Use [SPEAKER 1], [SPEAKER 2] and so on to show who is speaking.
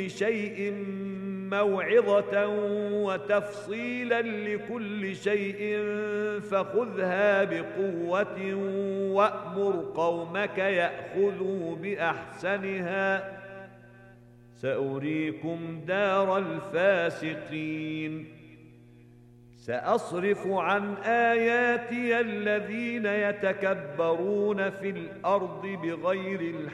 [SPEAKER 1] شيء موعظة وتفصيلا لكل شيء فخذها بقوة وأمر قومك يأخذوا بأحسنها سأريكم دار الفاسقين سأصرف عن آياتي الذين يتكبرون في الأرض بغير الحق